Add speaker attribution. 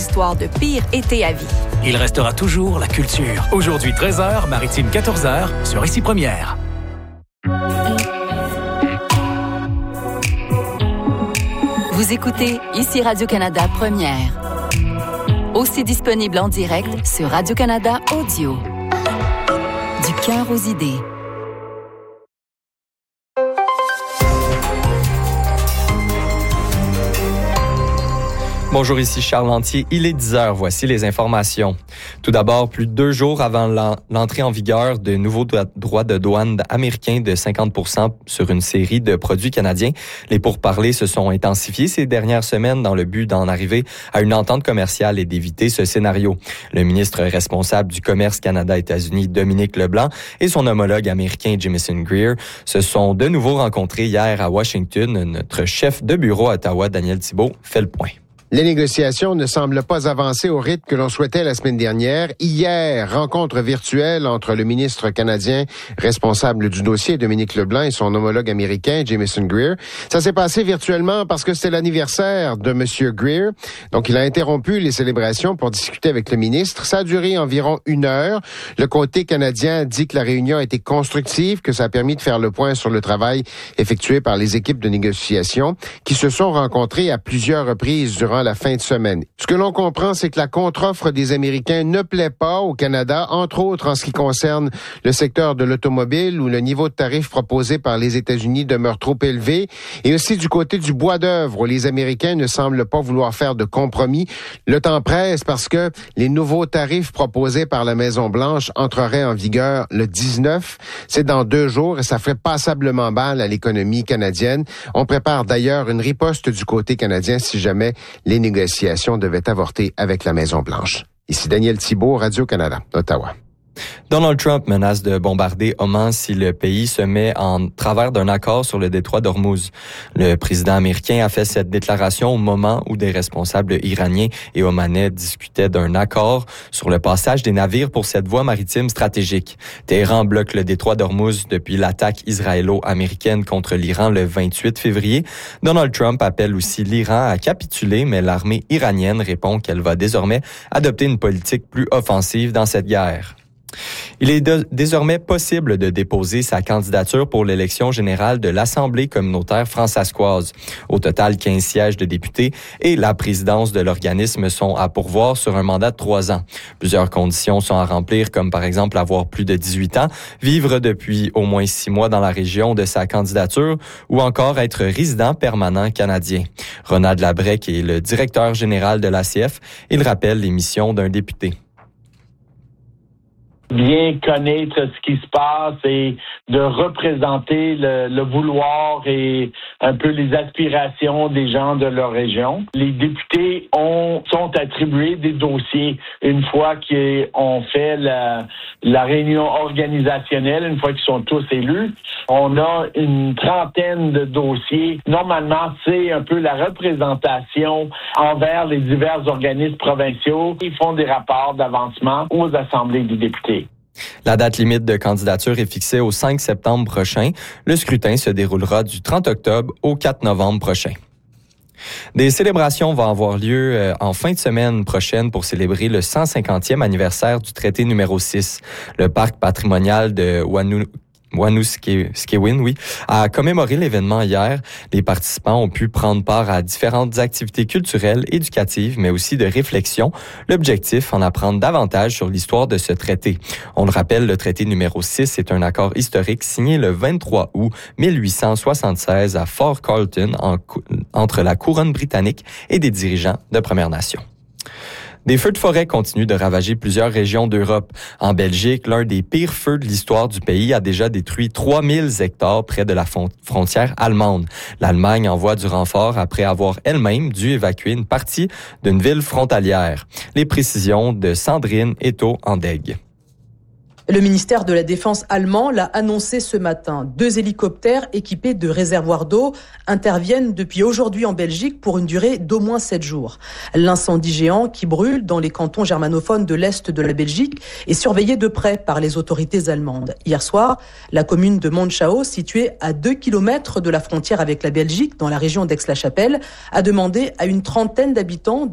Speaker 1: l'histoire de pire été à vie.
Speaker 2: Il restera toujours la culture. Aujourd'hui 13h, Maritime 14h, sur Ici Première.
Speaker 1: Vous écoutez Ici Radio-Canada Première. Aussi disponible en direct sur Radio-Canada Audio. Du cœur aux idées.
Speaker 3: Bonjour, ici Charles Lantier. Il est 10h. Voici les informations. Tout d'abord, plus de 2 jours avant l'entrée en vigueur de nouveaux droits de douane américains de 50% sur une série de produits canadiens, les pourparlers se sont intensifiés ces dernières semaines dans le but d'en arriver à une entente commerciale et d'éviter ce scénario. Le ministre responsable du commerce Canada-États-Unis, Dominique Leblanc, et son homologue américain, Jamieson Greer, se sont de nouveau rencontrés hier à Washington. Notre chef de bureau à Ottawa, Daniel Thibault, fait le point.
Speaker 4: Les négociations ne semblent pas avancer au rythme que l'on souhaitait la semaine dernière. Hier, rencontre virtuelle entre le ministre canadien responsable du dossier, Dominique Leblanc, et son homologue américain, Jamieson Greer. Ça s'est passé virtuellement parce que c'était l'anniversaire de M. Greer. Donc, il a interrompu les célébrations pour discuter avec le ministre. Ça a duré environ 1 heure. Le côté canadien dit que la réunion a été constructive, que ça a permis de faire le point sur le travail effectué par les équipes de négociation qui se sont rencontrées à plusieurs reprises durant la fin de semaine. Ce que l'on comprend, c'est que la contre-offre des Américains ne plaît pas au Canada, entre autres en ce qui concerne le secteur de l'automobile où le niveau de tarif proposé par les États-Unis demeure trop élevé, et aussi du côté du bois d'œuvre où les Américains ne semblent pas vouloir faire de compromis. Le temps presse parce que les nouveaux tarifs proposés par la Maison-Blanche entreraient en vigueur le 19. C'est dans 2 jours et ça ferait passablement mal à l'économie canadienne. On prépare d'ailleurs une riposte du côté canadien si jamais les négociations devaient avorter avec la Maison-Blanche. Ici Daniel Thibault, Radio-Canada, Ottawa.
Speaker 3: Donald Trump menace de bombarder Oman si le pays se met en travers d'un accord sur le détroit d'Ormuz. Le président américain a fait cette déclaration au moment où des responsables iraniens et omanais discutaient d'un accord sur le passage des navires pour cette voie maritime stratégique. Téhéran bloque le détroit d'Ormuz depuis l'attaque israélo-américaine contre l'Iran le 28 février. Donald Trump appelle aussi l'Iran à capituler, mais l'armée iranienne répond qu'elle va désormais adopter une politique plus offensive dans cette guerre. Il est désormais possible de déposer sa candidature pour l'élection générale de l'Assemblée communautaire fransaskoise. Au total, 15 sièges de députés et la présidence de l'organisme sont à pourvoir sur un mandat de 3 ans. Plusieurs conditions sont à remplir, comme par exemple avoir plus de 18 ans, vivre depuis au moins 6 mois dans la région de sa candidature ou encore être résident permanent canadien. Ronald Labrec est le directeur général de l'ACF. Il rappelle les missions d'un député.
Speaker 5: Bien connaître ce qui se passe et de représenter le vouloir et un peu les aspirations des gens de leur région. Les députés sont attribués des dossiers une fois qu'ils ont fait la réunion organisationnelle, une fois qu'ils sont tous élus. On a une trentaine de dossiers. Normalement, c'est un peu la représentation envers les divers organismes provinciaux. Ils font des rapports d'avancement aux assemblées des députés.
Speaker 3: La date limite de candidature est fixée au 5 septembre prochain. Le scrutin se déroulera du 30 octobre au 4 novembre prochain. Des célébrations vont avoir lieu en fin de semaine prochaine pour célébrer le 150e anniversaire du traité numéro 6. Le parc patrimonial de Waniskewin, a commémoré l'événement hier. Les participants ont pu prendre part à différentes activités culturelles, éducatives, mais aussi de réflexion. L'objectif, en apprendre davantage sur l'histoire de ce traité. On le rappelle, le traité numéro 6 est un accord historique signé le 23 août 1876 à Fort Carlton entre la couronne britannique et des dirigeants de Premières Nations. Des feux de forêt continuent de ravager plusieurs régions d'Europe. En Belgique, l'un des pires feux de l'histoire du pays a déjà détruit 3000 hectares près de la frontière allemande. L'Allemagne envoie du renfort après avoir elle-même dû évacuer une partie d'une ville frontalière. Les précisions de Sandrine Eto-Andeg.
Speaker 6: Le ministère de la Défense allemand l'a annoncé ce matin. 2 hélicoptères équipés de réservoirs d'eau interviennent depuis aujourd'hui en Belgique pour une durée d'au moins 7 jours. L'incendie géant qui brûle dans les cantons germanophones de l'Est de la Belgique est surveillé de près par les autorités allemandes. Hier soir, la commune de Monschau, située à 2 km de la frontière avec la Belgique, dans la région d'Aix-la-Chapelle, a demandé à une trentaine d'habitants